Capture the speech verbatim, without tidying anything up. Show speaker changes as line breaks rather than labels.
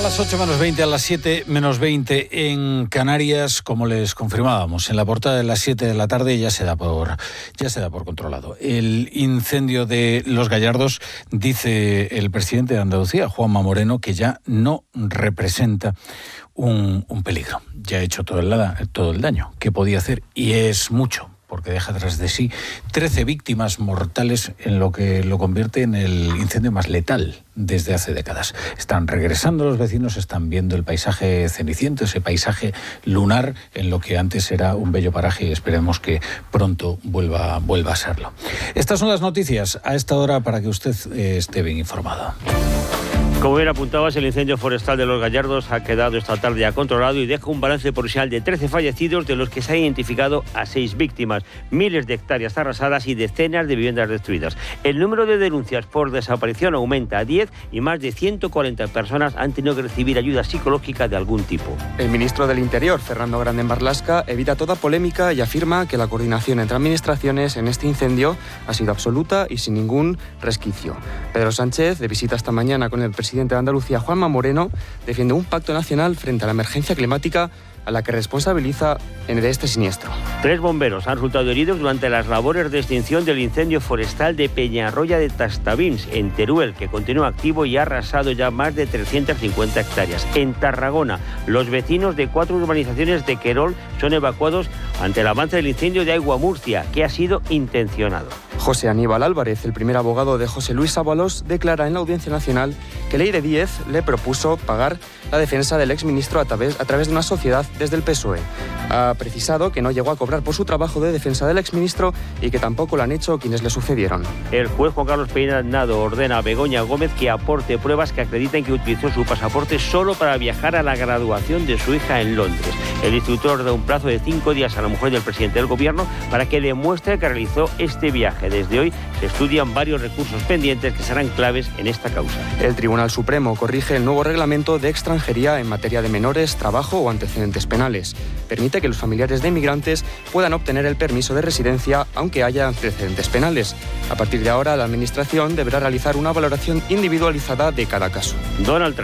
las ocho menos veinte, a las siete menos veinte en Canarias, como les confirmábamos, en la portada de las siete de la tarde ya se da por ya se da por controlado. El incendio de Los Gallardos, dice el presidente de Andalucía, Juanma Moreno, que ya no representa un, un peligro. Ya ha hecho todo el, todo el daño que podía hacer, y es mucho, porque deja tras de sí trece víctimas mortales, en lo que lo convierte en el incendio más letal desde hace décadas. Están regresando los vecinos, están viendo el paisaje ceniciento, ese paisaje lunar, en lo que antes era un bello paraje, y esperemos que pronto vuelva, vuelva a serlo. Estas son las noticias a esta hora para que usted eh, esté bien informado.
Como bien apuntabas, el incendio forestal de Los Gallardos ha quedado esta tarde ya controlado y deja un balance policial de trece fallecidos, de los que se han identificado a seis víctimas, miles de hectáreas arrasadas y decenas de viviendas destruidas. El número de denuncias por desaparición aumenta a diez y más de ciento cuarenta personas han tenido que recibir ayuda psicológica de algún tipo.
El ministro del Interior, Fernando Grande Marlaska, evita toda polémica y afirma que la coordinación entre administraciones en este incendio ha sido absoluta y sin ningún resquicio. Pedro Sánchez, de visita esta mañana con el presidente El presidente de Andalucía, Juanma Moreno, defiende un pacto nacional frente a la emergencia climática a la que responsabiliza de este siniestro.
Tres bomberos han resultado heridos durante las labores de extinción del incendio forestal de Peñarroya de Tastavins, en Teruel, que continúa activo y ha arrasado ya más de trescientas cincuenta hectáreas. En Tarragona, los vecinos de cuatro urbanizaciones de Querol son evacuados ante el avance del incendio de Aigua Murcia, que ha sido intencionado.
José Aníbal Álvarez, el primer abogado de José Luis Ábalos, declara en la Audiencia Nacional que Leire Díez le propuso pagar la defensa del exministro a través, a través de una sociedad desde el P S O E. Ha precisado que no llegó a cobrar por su trabajo de defensa del exministro y que tampoco lo han hecho quienes le sucedieron.
El juez Juan Carlos Peinado ordena a Begoña Gómez que aporte pruebas que acrediten que utilizó su pasaporte solo para viajar a la graduación de su hija en Londres. El instructor da un plazo de cinco días a la mujer del presidente del gobierno para que demuestre que realizó este viaje. Desde hoy se estudian varios recursos pendientes que serán claves en esta causa.
El Tribunal Supremo corrige el nuevo reglamento de extranjería en materia de menores, trabajo o antecedentes penales. Permite que los familiares de inmigrantes puedan obtener el permiso de residencia aunque haya antecedentes penales. A partir de ahora, la Administración deberá realizar una valoración individualizada de cada caso.
Donald Trump